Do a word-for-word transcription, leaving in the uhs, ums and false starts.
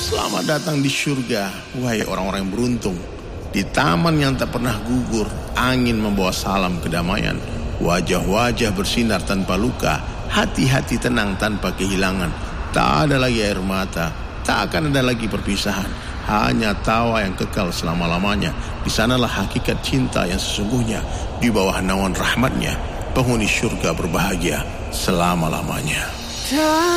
Selamat datang di surga, wahai orang-orang yang beruntung. Di taman yang tak pernah gugur, angin membawa salam kedamaian. Wajah-wajah bersinar tanpa luka, hati-hati tenang tanpa kehilangan. Tak ada lagi air mata, tak akan ada lagi perpisahan, hanya tawa yang kekal selama-lamanya. Di sanalah hakikat cinta yang sesungguhnya. Di bawah naungan rahmatnya, penghuni surga berbahagia selama-lamanya.